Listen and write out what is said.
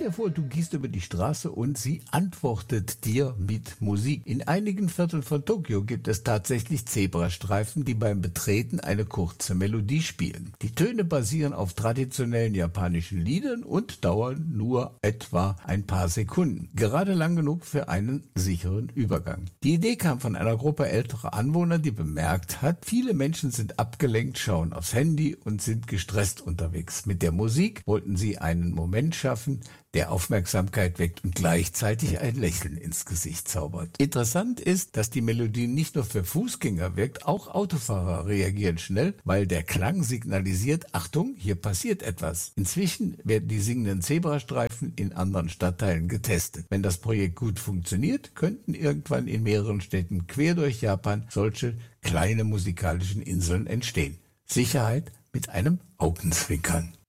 dir vor, du gehst über die Straße und sie antwortet dir mit Musik. In einigen Vierteln von Tokio gibt es tatsächlich Zebrastreifen, die beim Betreten eine kurze Melodie spielen. Die Töne basieren auf traditionellen japanischen Liedern und dauern nur etwa ein paar Sekunden. Gerade lang genug für einen sicheren Übergang. Die Idee kam von einer Gruppe älterer Anwohner, die bemerkt hat, viele Menschen sind abgelenkt, schauen aufs Handy und sind gestresst unterwegs. Mit der Musik wollten sie einen Moment schaffen, der Aufmerksamkeit weckt und gleichzeitig ein Lächeln ins Gesicht zaubert. Interessant ist, dass die Melodie nicht nur für Fußgänger wirkt, auch Autofahrer reagieren schnell, weil der Klang signalisiert, Achtung, hier passiert etwas. Inzwischen werden die singenden Zebrastreifen in anderen Stadtteilen getestet. Wenn das Projekt gut funktioniert, könnten irgendwann in mehreren Städten quer durch Japan solche kleine musikalischen Inseln entstehen. Sicherheit mit einem Augenzwinkern.